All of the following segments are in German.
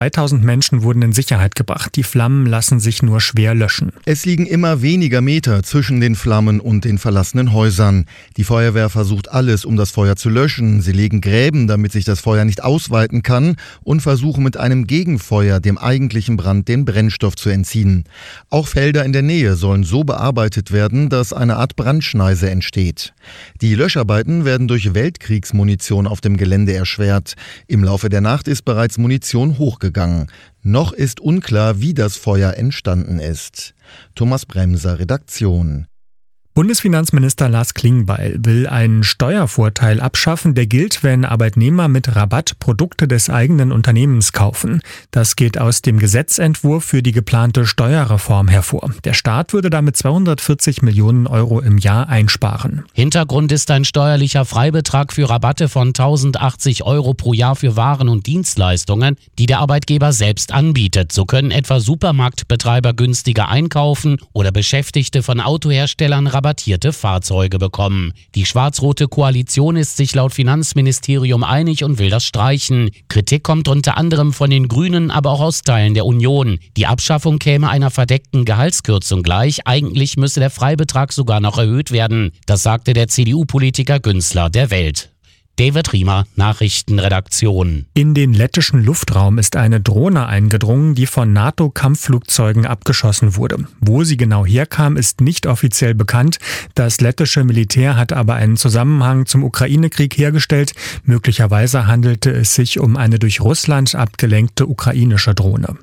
2000 Menschen wurden in Sicherheit gebracht. Die Flammen lassen sich nur schwer löschen. Es liegen immer weniger Meter zwischen den Flammen und den verlassenen Häusern. Die Feuerwehr versucht alles, um das Feuer zu löschen. Sie legen Gräben, damit sich das Feuer nicht ausweiten kann, und versuchen mit einem Gegenfeuer dem eigentlichen Brand den Brennstoff zu entziehen. Auch Felder in der Nähe sollen so bearbeitet werden, dass eine Art Brandschneise entsteht. Die Löscharbeiten werden durch Weltkriegsmunition auf dem Gelände erschwert. Im Laufe der Nacht ist bereits Munition hochgegangen. Noch ist unklar, wie das Feuer entstanden ist. Thomas Bremser, Redaktion. Bundesfinanzminister Lars Klingbeil will einen Steuervorteil abschaffen, der gilt, wenn Arbeitnehmer mit Rabatt Produkte des eigenen Unternehmens kaufen. Das geht aus dem Gesetzentwurf für die geplante Steuerreform hervor. Der Staat würde damit 240 Millionen Euro im Jahr einsparen. Hintergrund ist ein steuerlicher Freibetrag für Rabatte von 1.080 Euro pro Jahr für Waren und Dienstleistungen, die der Arbeitgeber selbst anbietet. So können etwa Supermarktbetreiber günstiger einkaufen oder Beschäftigte von Autoherstellern rabattierte Fahrzeuge bekommen. Die schwarz-rote Koalition ist sich laut Finanzministerium einig und will das streichen. Kritik kommt unter anderem von den Grünen, aber auch aus Teilen der Union. Die Abschaffung käme einer verdeckten Gehaltskürzung gleich. Eigentlich müsse der Freibetrag sogar noch erhöht werden. Das sagte der CDU-Politiker Günzler der Welt. David Riemer, Nachrichtenredaktion. In den lettischen Luftraum ist eine Drohne eingedrungen, die von NATO-Kampfflugzeugen abgeschossen wurde. Wo sie genau herkam, ist nicht offiziell bekannt. Das lettische Militär hat aber einen Zusammenhang zum Ukraine-Krieg hergestellt. Möglicherweise handelte es sich um eine durch Russland abgelenkte ukrainische Drohne.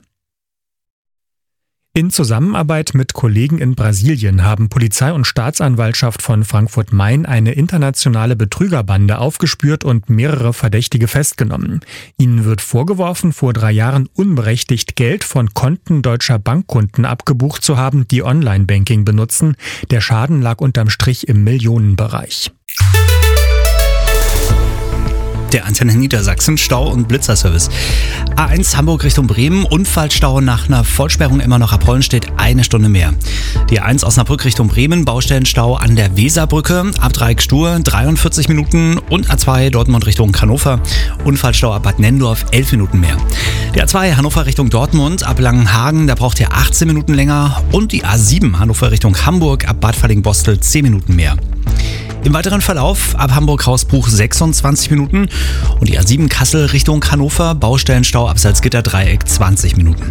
In Zusammenarbeit mit Kollegen in Brasilien haben Polizei und Staatsanwaltschaft von Frankfurt-Main eine internationale Betrügerbande aufgespürt und mehrere Verdächtige festgenommen. Ihnen wird vorgeworfen, vor 3 Jahren unberechtigt Geld von Konten deutscher Bankkunden abgebucht zu haben, die Online-Banking benutzen. Der Schaden lag unterm Strich im Millionenbereich. Der Antenne Niedersachsen, Stau- und Blitzerservice. A1 Hamburg Richtung Bremen, Unfallstau nach einer Vollsperrung immer noch ab Hollenstedt 1 Stunde mehr. Die A1 Osnabrück Richtung Bremen, Baustellenstau an der Weserbrücke, ab Dreieck-Stur 43 Minuten und A2 Dortmund Richtung Hannover, Unfallstau ab Bad Nennendorf 11 Minuten mehr. Die A2 Hannover Richtung Dortmund, ab Langenhagen, da braucht ihr 18 Minuten länger und die A7 Hannover Richtung Hamburg, ab Bad Falling-Bostel 10 Minuten mehr. Im weiteren Verlauf ab Hamburg-Hausbruch 26 Minuten und die A7 Kassel Richtung Hannover, Baustellenstau ab Salzgitter-Dreieck 20 Minuten.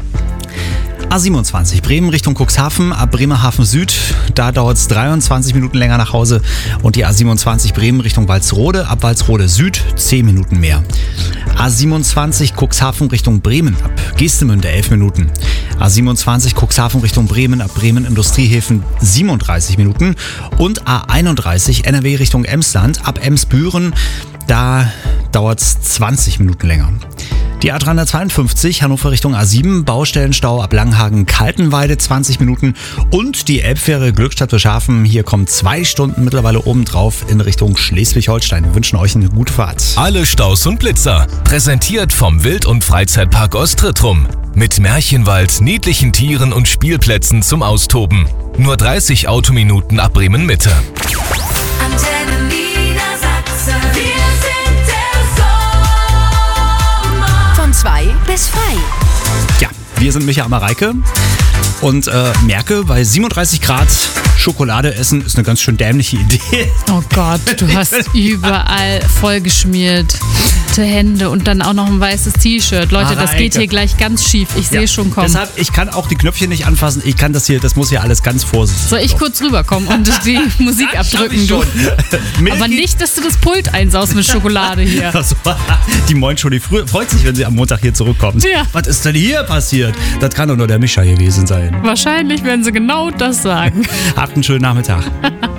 A27 Bremen Richtung Cuxhaven, ab Bremerhaven Süd, da dauert es 23 Minuten länger nach Hause und die A27 Bremen Richtung Walsrode, ab Walsrode Süd 10 Minuten mehr. A27 Cuxhaven Richtung Bremen, ab Geestemünde 11 Minuten. A27 Cuxhaven Richtung Bremen, ab Bremen Industriehäfen 37 Minuten und A31 NRW Richtung Emsland, ab Emsbüren, da dauert es 20 Minuten länger. Die A352 Hannover Richtung A7, Baustellenstau ab Langhagen-Kaltenweide 20 Minuten und die Elbfähre Glückstadt-Beschafen, hier kommen 2 Stunden mittlerweile obendrauf in Richtung Schleswig-Holstein. Wir wünschen euch eine gute Fahrt. Alle Staus und Blitzer, präsentiert vom Wild- und Freizeitpark Ostrittrum. Mit Märchenwald, niedlichen Tieren und Spielplätzen zum Austoben. Nur 30 Autominuten ab Bremen-Mitte. Antenne Niedersachsen, wir sind der Sommer. Von 2 bis frei. Ja, wir sind Micha Amareike und merke, bei 37 Grad Schokolade essen ist eine ganz schön dämliche Idee. Oh Gott, du hast überall vollgeschmierte Hände und dann auch noch ein weißes T-Shirt. Leute, das geht hier gleich ganz schief. Ich sehe schon kommen. Deshalb, ich kann auch die Knöpfchen nicht anfassen. Ich kann das muss hier alles ganz vorsichtig. Soll ich kurz rüberkommen und die Musik abdrücken? Du? Aber nicht, dass du das Pult einsaust mit Schokolade hier. Also, die Moin-Show, die freut sich, wenn sie am Montag hier zurückkommt. Ja. Was ist denn hier passiert? Das kann doch nur der Micha gewesen sein. Wahrscheinlich werden sie genau das sagen. Habt einen schönen Nachmittag.